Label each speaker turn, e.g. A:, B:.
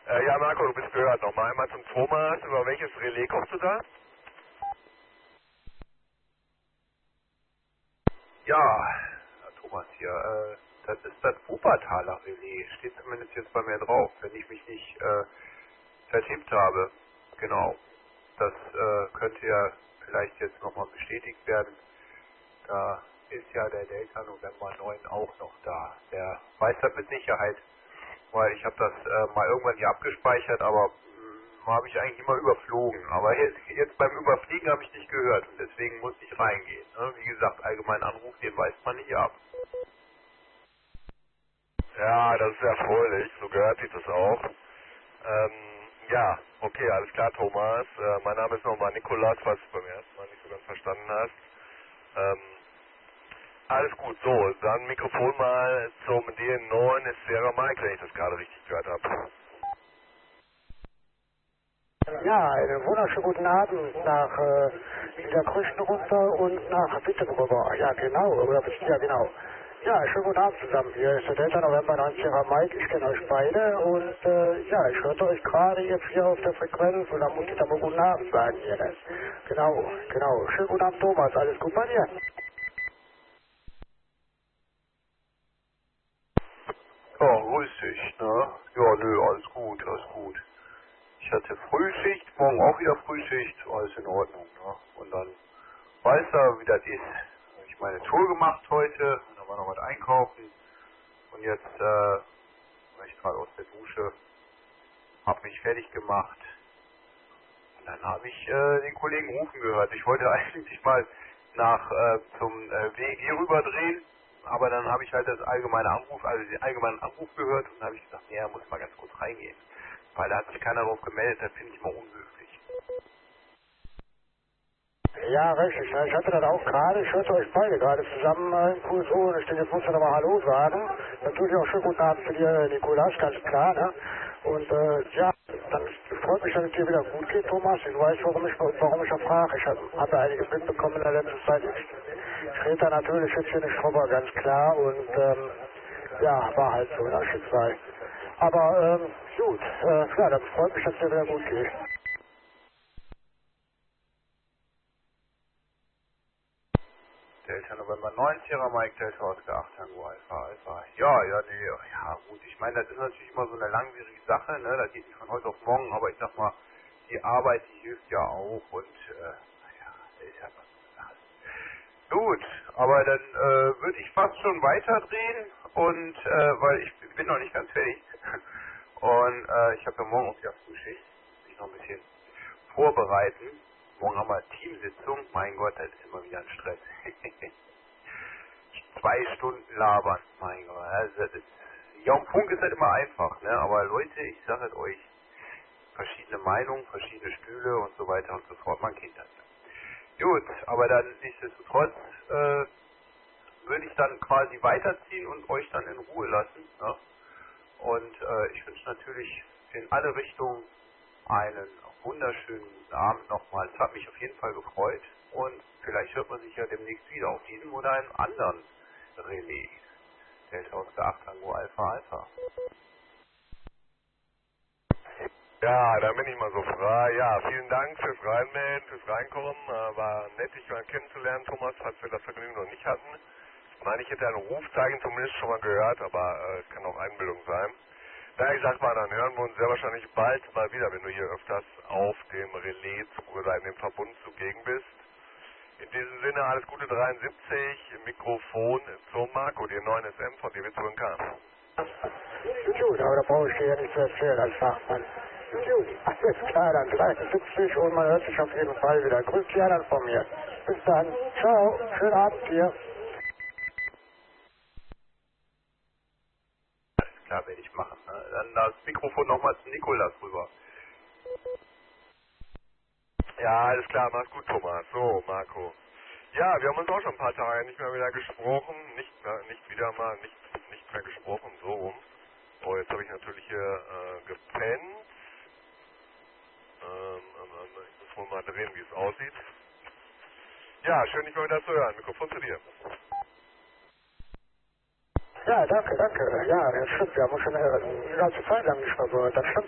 A: Ja, Marco, du bist gehört. Nochmal einmal zum Thomas. Über welches Relais kommst du da?
B: Ja, Herr Thomas hier, das ist das Wuppertaler Relais. Steht zumindest jetzt bei mir drauf, wenn ich mich nicht vertippt habe. Genau. Das könnte ja vielleicht jetzt nochmal bestätigt werden. Da ist ja der Delta November 9 auch noch da. Der weiß das mit Sicherheit, weil ich habe das mal irgendwann hier abgespeichert, aber habe ich eigentlich immer überflogen. Aber jetzt beim Überfliegen habe ich nicht gehört und deswegen musste ich reingehen. Ne? Wie gesagt, allgemeinen Anruf, den weist man nicht ab.
A: Ja, das ist erfreulich. So gehört sich das auch. Ja, okay, alles klar, Thomas. Mein Name ist nochmal Nikolas, falls du es beim ersten Mal nicht so ganz verstanden hast. Ähm, Alles gut, so, dann Mikrofon mal zum DN9 Sierra Mike, wenn ich das gerade richtig gehört habe.
C: Ja, einen wunderschönen guten Abend nach Niederkrüchten runter und nach Witten rüber. Ja, genau, ja, genau. Ja, schönen guten Abend zusammen. Hier ist der Delta November 90 Mike. Ich kenne euch beide und ja, ich hörte euch gerade jetzt hier auf der Frequenz und da muss ich dann mal guten Abend sagen hier. Ne? Genau, genau. Schönen guten Abend, Thomas. Alles gut bei dir?
B: Ja, grüß dich, ne? Ja, nö, alles gut, alles gut. Ich hatte Frühschicht, morgen auch wieder Frühschicht, alles in Ordnung, ne? Und dann weiß er, wie das ist. Hab ich meine Tour gemacht heute, und dann war noch was einkaufen. Und jetzt war ich gerade aus der Dusche, hab mich fertig gemacht. Und dann habe ich den Kollegen rufen gehört. Ich wollte eigentlich mal zum WEG rüberdrehen, aber dann habe ich halt das allgemeine Anruf, also den allgemeinen Anruf gehört und dann habe ich gesagt, nee, da muss ich mal ganz kurz reingehen. Weil da hat sich keiner drauf gemeldet, das finde ich mal unhöflich.
C: Ja, richtig. Ja, ich hatte das auch gerade. Ich hörte euch beide gerade zusammen im QSO und ich denke, jetzt muss ich nochmal Hallo sagen. Natürlich auch schönen guten Abend zu dir, Nikolas, ganz klar, ne? Und ja, dann freut mich, dass es dir wieder gut geht, Thomas. Ich weiß, warum ich auch frage. Ich habe ja einiges mitbekommen in der letzten Zeit. Ich rede da natürlich jetzt hier nicht drüber, ganz klar. Und ja, war halt so, das Schicksal. Aber gut, ja, dann freut mich, dass es dir wieder gut geht.
B: Delta November 9, Sierra Mike, Delta Oscar 8, Tango Alpha, Alpha. Ja, ja, nee, ja, gut. Ich meine, das ist natürlich immer so eine langwierige Sache, ne? Das geht nicht von heute auf morgen, aber ich sag mal, die Arbeit, die hilft ja auch und, naja, ist ja was. Gut, aber dann würde ich fast schon weiterdrehen und weil ich bin noch nicht ganz fertig und ich habe ja morgen auch wieder Frühschicht, mich noch ein bisschen vorbereiten. Morgen haben wir Teamsitzung, mein Gott, das ist immer wieder ein Stress. 2 Stunden labern, mein Gott. Also das ist, ja, am Funk ist das immer einfach, ne? Aber Leute, ich sage es euch, verschiedene Meinungen, verschiedene Stühle und so weiter und so fort, man kennt das. Gut, aber dann nichtsdestotrotz würde ich dann quasi weiterziehen und euch dann in Ruhe lassen. Ne? Und ich wünsche natürlich in alle Richtungen einen wunderschönen guten Abend nochmal. Es hat mich auf jeden Fall gefreut und vielleicht hört man sich ja demnächst wieder auf diesem oder einem anderen Relais. Delta Oscar 8 Tango Alpha Alpha.
A: Ja, da bin ich mal so frei. Ja, vielen Dank fürs Reinmelden, fürs Reinkommen. War nett, dich mal kennenzulernen, Thomas, falls wir das Vergnügen noch nicht hatten. Ich meine, ich hätte ein Rufzeichen zumindest schon mal gehört, aber es kann auch Einbildung sein. Ja, ich sag mal, dann hören wir uns sehr wahrscheinlich bald mal wieder, wenn du hier öfters auf dem Relais oder in dem Verbund zugegen bist. In diesem Sinne, alles Gute 73, Mikrofon zum Marco, den neuen SM von DW Zürnka.
C: Gut, aber da brauche ich dir ja nicht zu erzählen als Fachmann. Gut, alles klar, dann 73 und man hört sich auf jeden Fall wieder. Grüß die anderen von mir. Bis dann. Ciao. Schönen Abend dir.
B: Alles klar, werde ich machen. Ne? Dann das Mikrofon nochmal zu Nikolas rüber.
A: Ja, alles klar, mach's gut, Thomas. So, Marco. Ja, wir haben uns auch schon ein paar Tage nicht mehr wieder gesprochen. Nicht mehr gesprochen, so rum. Oh, jetzt habe ich natürlich hier gepennt. Ich muss wohl mal drehen, wie es aussieht. Ja, schön, dich mal wieder zu hören. Mikrofon zu dir.
C: Ja, danke, danke. Ja, das stimmt. Wir haben uns schon eine ganze Zeit lang nicht mehr gehört. Das stimmt.